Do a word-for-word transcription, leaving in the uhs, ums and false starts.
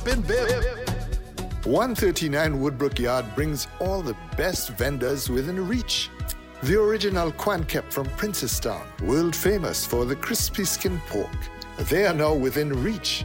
Been Bib. one thirty-nine Woodbrook Yard brings all the best vendors within reach. The original Quan Kep from Princestown, world famous for the crispy skin pork. They are now within reach.